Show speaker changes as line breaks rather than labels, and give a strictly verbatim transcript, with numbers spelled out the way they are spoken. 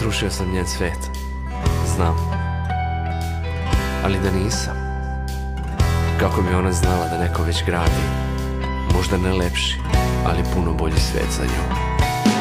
srušio sam njen svet, znam. Ali da nisam, kako bi ona znala da neko već gradi, možda ne lepši, ali puno bolji svet za njom.